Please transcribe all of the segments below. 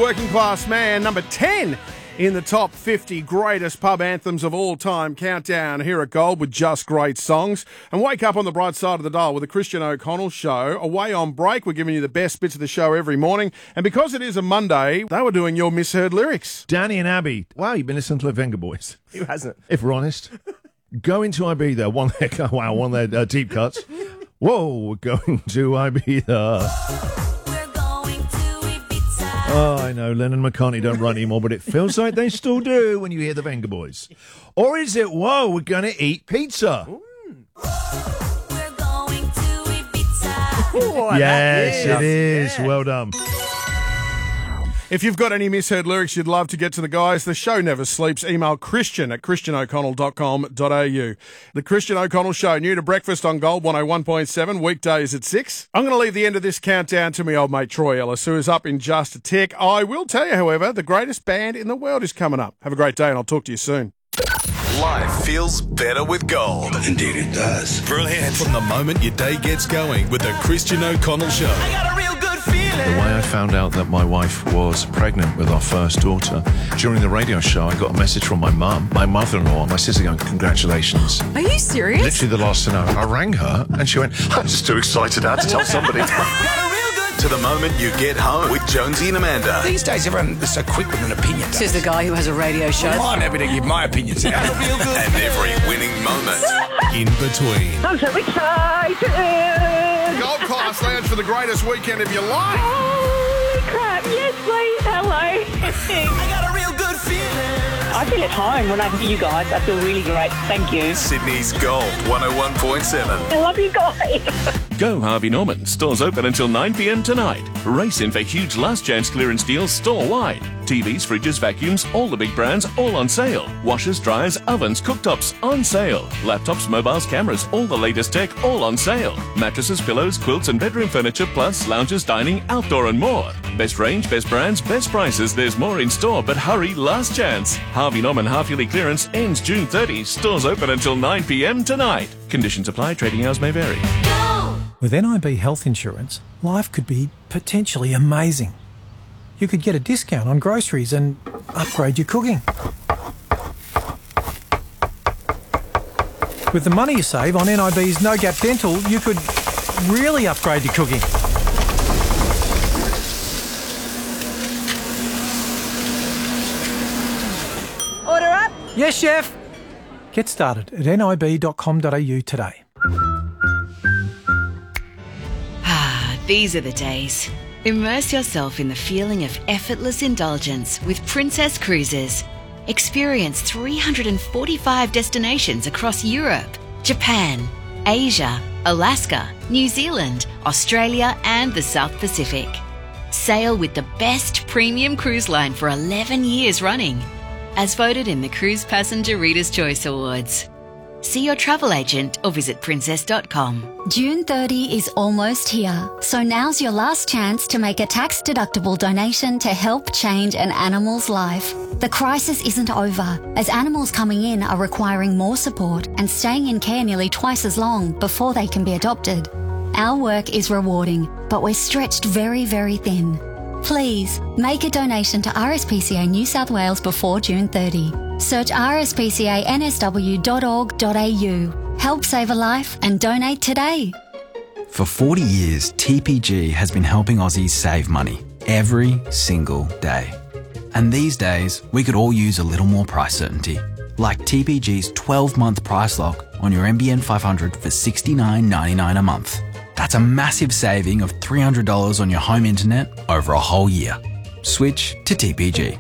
Working Class Man, number 10 in the top 50 greatest pub anthems of all time countdown here at Gold with just great songs. And wake up on the bright side of the dial with the Christian O'Connell Show. Away on break, we're giving you the best bits of the show every morning. And because it is a Monday, they were doing your misheard lyrics. Danny and Abby. Wow, you've been listening to the Venga Boys. Who hasn't? If we're honest. Go into Ibiza. One of their deep cuts. Whoa, we're going to Ibiza. Oh, I know, Lennon and McCartney don't write anymore, but it feels like they still do when you hear the Venga Boys. Or is it, whoa, we're going to eat pizza? We're going to Ibiza. Ooh, Yes, it is. Yeah. Well done. If you've got any misheard lyrics you'd love to get to the guys, the show never sleeps. Email christian@christianoconnell.com.au. The Christian O'Connell Show, new to breakfast on Gold 101.7, weekdays at 6. I'm going to leave the end of this countdown to my old mate Troy Ellis, who is up in just a tick. I will tell you, however, the greatest band in the world is coming up. Have a great day and I'll talk to you soon. Life feels better with Gold. Indeed it does. Brilliant. From the moment your day gets going with the Christian O'Connell Show. I got a real good feeling. The way I found out that my wife was pregnant with our first daughter, during the radio show, I got a message from my mum, my mother-in-law, my sister going, congratulations. Are you serious? Literally the last thing I rang her and she went, I'm just too excited I had to tell somebody. Got a real good To the moment you get home with Jonesy and Amanda. These days, everyone is so quick with an opinion. Says the guy who has a radio show. I'm happy to give my opinions out. real good. And every winning moment in between. I'm so excited! Gold Class Lounge for the greatest weekend of your life. Holy crap, yes please, hello. I got a real good feeling. I feel at home when I hear you guys. I feel really great. Thank you. Sydney's Gold 101.7. I love you guys. Go Harvey Norman. Stores open until 9 p.m. tonight. Race in for huge last chance clearance deals store-wide. TVs, fridges, vacuums, all the big brands, all on sale. Washers, dryers, ovens, cooktops, on sale. Laptops, mobiles, cameras, all the latest tech, all on sale. Mattresses, pillows, quilts and bedroom furniture, plus lounges, dining, outdoor and more. Best range, best brands, best prices. There's more in store, but hurry, last chance. Harvey Norman half-yearly clearance ends June 30. Stores open until 9 p.m. tonight. Conditions apply. Trading hours may vary. With NIB Health Insurance, life could be potentially amazing. You could get a discount on groceries and upgrade your cooking. With the money you save on NIB's No Gap Dental, you could really upgrade your cooking. Order up. Yes, chef. Get started at nib.com.au today. These are the days. Immerse yourself in the feeling of effortless indulgence with Princess Cruises. Experience 345 destinations across Europe, Japan, Asia, Alaska, New Zealand, Australia and the South Pacific. Sail with the best premium cruise line for 11 years running, as voted in the Cruise Passenger Reader's Choice Awards. See your travel agent or visit princess.com. June 30 is almost here, so now's your last chance to make a tax-deductible donation to help change an animal's life. The crisis isn't over, as animals coming in are requiring more support and staying in care nearly twice as long before they can be adopted. Our work is rewarding, but we're stretched very, very thin. Please, make a donation to RSPCA New South Wales before June 30. Search rspcansw.org.au. Help save a life and donate today. For 40 years, TPG has been helping Aussies save money every single day. And these days, we could all use a little more price certainty. Like TPG's 12-month price lock on your NBN 500 for $69.99 a month. That's a massive saving of $300 on your home internet over a whole year. Switch to TPG.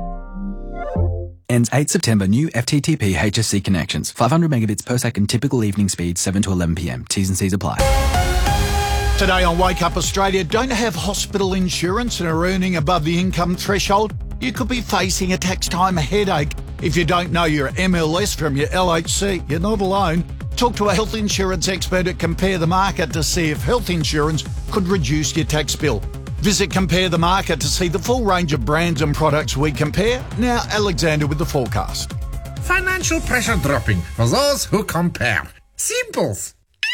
Ends 8 September. New FTTP HSC connections. 500 megabits per second. Typical evening speed 7 to 11 p.m. T's and C's apply. Today on Wake Up Australia, don't have hospital insurance and are earning above the income threshold? You could be facing a tax time headache. If you don't know your MLS from your LHC, you're not alone. Talk to a health insurance expert at Compare the Market to see if health insurance could reduce your tax bill. Visit Compare the Market to see the full range of brands and products we compare. Now, Alexander with the forecast. Financial pressure dropping for those who compare. Simples.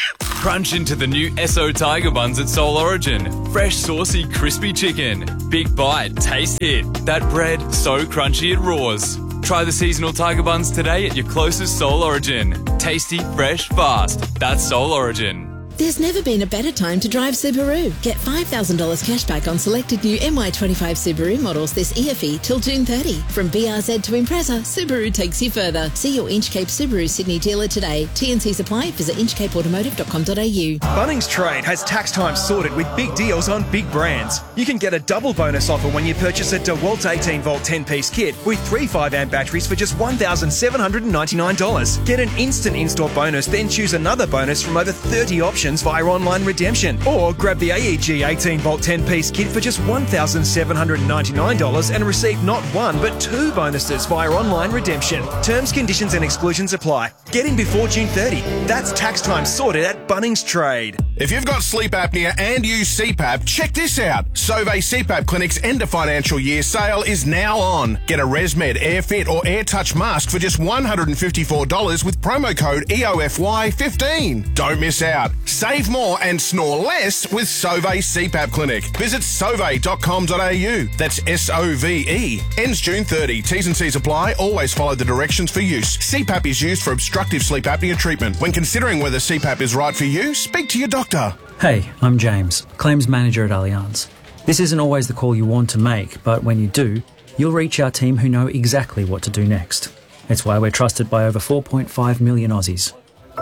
Crunch into the new Esso Tiger Buns at Soul Origin. Fresh, saucy, crispy chicken. Big bite, taste hit. That bread, so crunchy it roars. Try the seasonal Tiger Buns today at your closest Soul Origin. Tasty, fresh, fast. That's Soul Origin. There's never been a better time to drive Subaru. Get $5,000 cash back on selected new MY25 Subaru models this EFE till June 30. From BRZ to Impreza, Subaru takes you further. See your Inchcape Subaru Sydney dealer today. TNCs apply. Visit inchcapeautomotive.com.au. Bunnings Trade has tax time sorted with big deals on big brands. You can get a double bonus offer when you purchase a DeWalt 18-volt 10-piece kit with 3 5-amp batteries for just $1,799. Get an instant in-store bonus, then choose another bonus from over 30 options via online redemption, or grab the AEG 18-volt 10-piece kit for just $1,799 and receive not one but 2 bonuses via online redemption. Terms, conditions and exclusions apply. Get in before June 30. That's tax time sorted at Bunnings Trade. If you've got sleep apnea and use CPAP, check this out. Sauvé CPAP Clinic's end of financial year sale is now on. Get a ResMed AirFit or AirTouch mask for just $154 with promo code EOFY15. Don't miss out. Save more and snore less with Sauvé CPAP Clinic. Visit sauve.com.au. That's SOVE. Ends June 30. T's and C's apply. Always follow the directions for use. CPAP is used for obstructive sleep apnea treatment. When considering whether CPAP is right for you, speak to your doctor. Hey, I'm James, Claims Manager at Allianz. This isn't always the call you want to make, but when you do, you'll reach our team who know exactly what to do next. It's why we're trusted by over 4.5 million Aussies.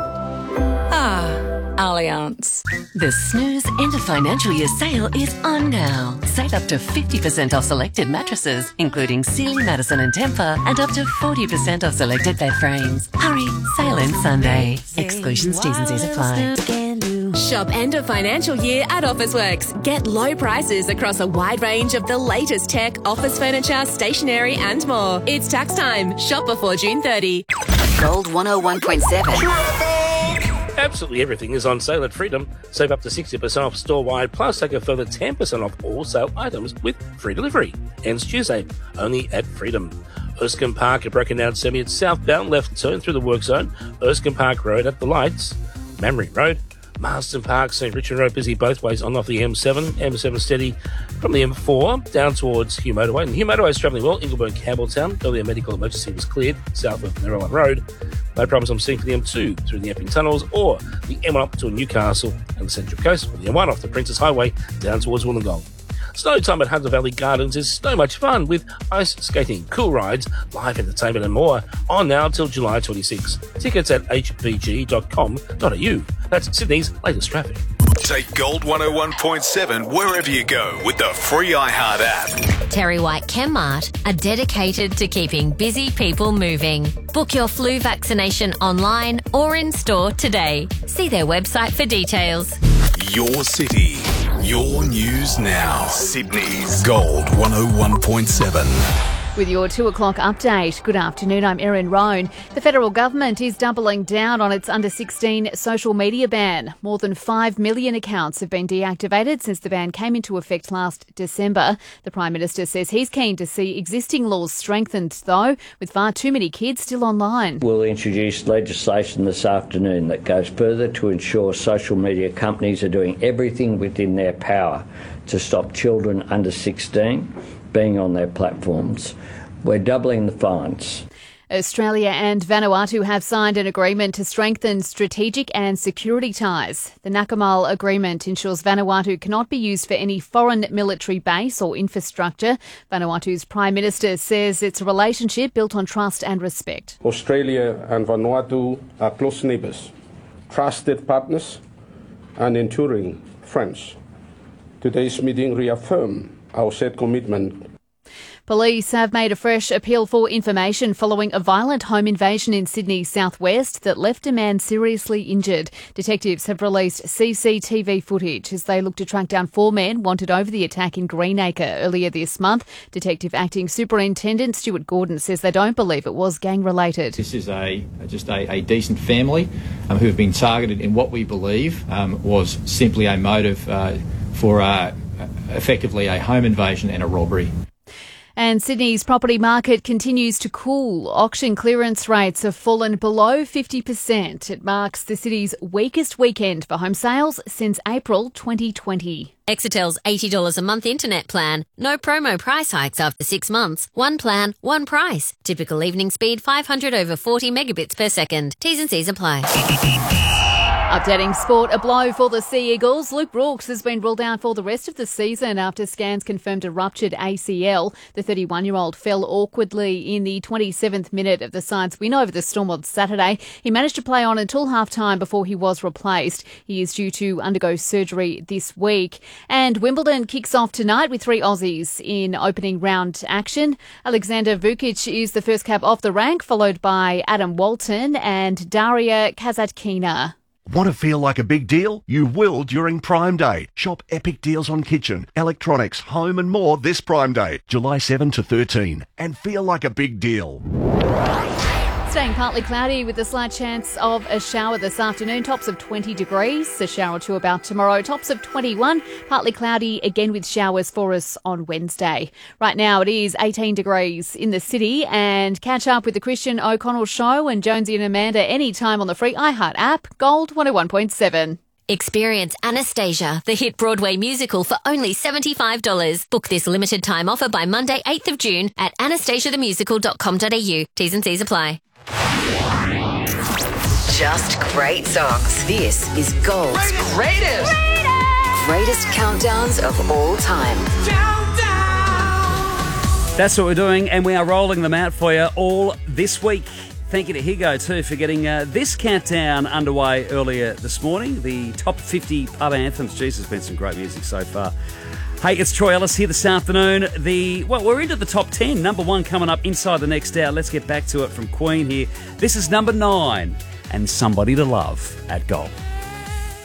Allianz. The Snooze end of financial year sale is on now. Save up to 50% off selected mattresses, including Sealy, Madison and Tempur, and up to 40% off selected bed frames. Hurry, sale ends Sunday. Exclusions, T's and C's apply. Shop end of financial year at Officeworks. Get low prices across a wide range of the latest tech, office furniture, stationery and more. It's tax time. Shop before June 30. Gold 101.7. Absolutely everything is on sale at Freedom. Save up to 60% off store-wide, plus take a further 10% off all sale items with free delivery. Ends Tuesday, only at Freedom. Erskine Park at Broken Down Semi, it's southbound, left turn through the work zone. Erskine Park Road at the lights. Mamre Road. Marsden Park, St Richard Road, busy both ways on off the M7. M7 steady from the M4 down towards Hugh Motorway. And Hugh Motorway is travelling well. Ingleburn, Campbelltown. Earlier medical emergency was cleared south of Narrowline Road. No problems I'm seeing for the M2 through the Epping Tunnels or the M1 up to Newcastle and the Central Coast. Or the M1 off the Princess Highway down towards Wollongong. Snow time at Hunter Valley Gardens is so much fun with ice skating, cool rides, live entertainment and more on now till July 26. Tickets at hbg.com.au. That's Sydney's latest traffic. Take Gold 101.7 wherever you go with the free iHeart app. Terry White Chemmart are dedicated to keeping busy people moving. Book your flu vaccination online or in store today. See their website for details. Your city, your news now. Sydney's Gold 101.7. With your 2 o'clock update. Good afternoon, I'm Erin Roan. The federal government is doubling down on its under-16 social media ban. More than 5 million accounts have been deactivated since the ban came into effect last December. The Prime Minister says he's keen to see existing laws strengthened, though, with far too many kids still online. We'll introduce legislation this afternoon that goes further to ensure social media companies are doing everything within their power to stop children under 16 being on their platforms. We're doubling the fines. Australia and Vanuatu have signed an agreement to strengthen strategic and security ties. The Nakamal Agreement ensures Vanuatu cannot be used for any foreign military base or infrastructure. Vanuatu's Prime Minister says it's a relationship built on trust and respect. Australia and Vanuatu are close neighbours, trusted partners and enduring friends. Today's meeting reaffirmed our shared commitment. Police have made a fresh appeal for information following a violent home invasion in Sydney's southwest that left a man seriously injured. Detectives have released CCTV footage as they look to track down 4 men wanted over the attack in Greenacre earlier this month. Detective Acting Superintendent Stuart Gordon says they don't believe it was gang-related. This is just a decent family who have been targeted in what we believe was simply a motive for effectively a home invasion and a robbery. And Sydney's property market continues to cool. Auction clearance rates have fallen below 50%. It marks the city's weakest weekend for home sales since April 2020. Exetel's $80 a month internet plan. No promo price hikes after 6 months. One plan, one price. Typical evening speed 500 over 40 megabits per second. T's and C's apply. Updating sport, a blow for the Sea Eagles. Luke Brooks has been ruled out for the rest of the season after scans confirmed a ruptured ACL. The 31-year-old fell awkwardly in the 27th minute of the side's win over the Storm on Saturday. He managed to play on until half-time before he was replaced. He is due to undergo surgery this week. And Wimbledon kicks off tonight with 3 Aussies in opening round action. Alexander Vukic is the first cab off the rank, followed by Adam Walton and Daria Kasatkina. Want to feel like a big deal? You will during Prime Day. Shop epic deals on kitchen, electronics, home and more this Prime Day, July 7 to 13. And feel like a big deal. Staying partly cloudy with a slight chance of a shower this afternoon. Tops of 20 degrees. A shower or two about tomorrow. Tops of 21. Partly cloudy again with showers for us on Wednesday. Right now it is 18 degrees in the city. And catch up with the Christian O'Connell Show and Jonesy and Amanda anytime on the free iHeart app. Gold 101.7. Experience Anastasia, the hit Broadway musical, for only $75. Book this limited time offer by Monday, 8th of June at anastasiathemusical.com.au. T's and C's apply. Just great songs. This is Gold's greatest countdowns of all time. That's what we're doing, and we are rolling them out for you all this week. Thank you to Higo too for getting this countdown underway earlier this morning. The top 50 pub anthems. Jeez, there's been some great music so far. Hey, it's Troy Ellis here this afternoon. We're into the top 10. Number 1 coming up inside the next hour. Let's get back to it from Queen here. This is number 9, and Somebody to Love at Gold.